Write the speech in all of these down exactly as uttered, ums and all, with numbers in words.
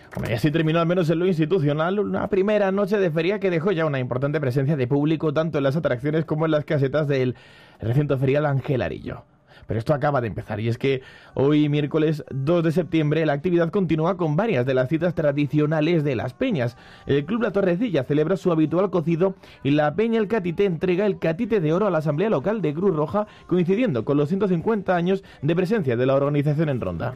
Bueno, y así terminó al menos en lo institucional una primera noche de feria que dejó ya una importante presencia de público tanto en las atracciones como en las casetas del recinto ferial Ángel Arillo. Pero esto acaba de empezar y es que hoy, miércoles dos de septiembre, la actividad continúa con varias de las citas tradicionales de las peñas. El Club La Torrecilla celebra su habitual cocido y la Peña El Catite entrega el Catite de Oro a la Asamblea Local de Cruz Roja, coincidiendo con los ciento cincuenta años de presencia de la organización en Ronda.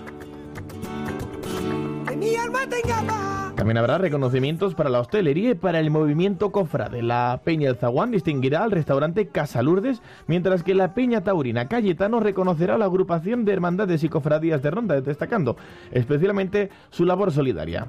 También habrá reconocimientos para la hostelería y para el movimiento cofrade. La Peña El Zaguán distinguirá al restaurante Casa Lourdes, mientras que la Peña Taurina Cayetano reconocerá a la agrupación de hermandades y cofradías de Ronda, destacando especialmente su labor solidaria.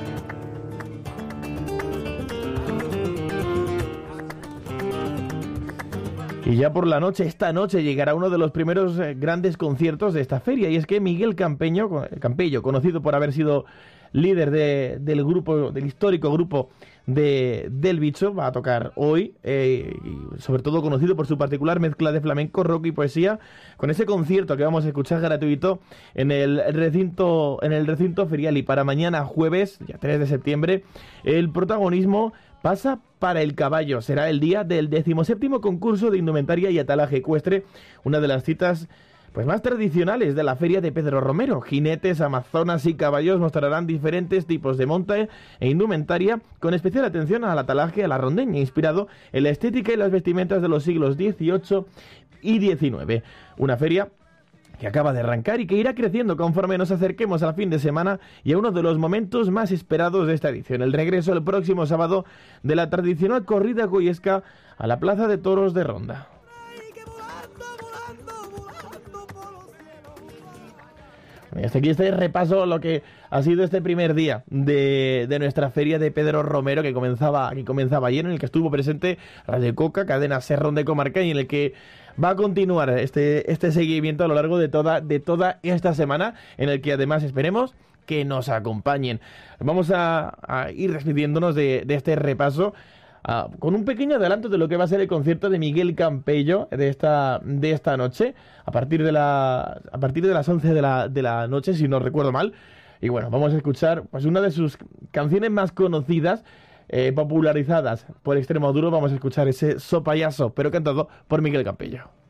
Y ya por la noche, esta noche, llegará uno de los primeros eh, grandes conciertos de esta feria, y es que Miguel Campeño, Campello, conocido por haber sido líder de, del grupo, del histórico grupo de, del Bicho, va a tocar hoy, eh, y sobre todo conocido por su particular mezcla de flamenco, rock y poesía, con ese concierto que vamos a escuchar gratuito en el recinto, en el recinto ferial. Y para mañana jueves, ya tres de septiembre, el protagonismo pasa para el caballo. Será el día del decimoséptimo concurso de indumentaria y atalaje ecuestre, una de las citas pues más tradicionales de la feria de Pedro Romero. Jinetes, amazonas y caballos mostrarán diferentes tipos de monta e indumentaria, con especial atención al atalaje a la rondeña, inspirado en la estética y las vestimentas de los siglos dieciocho y diecinueve. Una feria que acaba de arrancar y que irá creciendo conforme nos acerquemos al fin de semana y a uno de los momentos más esperados de esta edición, el regreso el próximo sábado de la tradicional corrida goyesca a la Plaza de Toros de Ronda. Y hasta aquí este repaso lo que ha sido este primer día de, de nuestra feria de Pedro Romero, que comenzaba, que comenzaba ayer, en el que estuvo presente Radio Coca, cadena Serrón de Comarca, y en el que va a continuar este, este seguimiento a lo largo de toda, de toda esta semana, en el que además esperemos que nos acompañen. Vamos a, a ir despidiéndonos de, de este repaso, Uh, con un pequeño adelanto de lo que va a ser el concierto de Miguel Campello de esta, de esta noche, a partir de, la, a partir de las once de la, de la noche, si no recuerdo mal. Y bueno, vamos a escuchar pues una de sus canciones más conocidas, eh, popularizadas por Extremoduro. Vamos a escuchar ese So Payaso, pero cantado por Miguel Campello.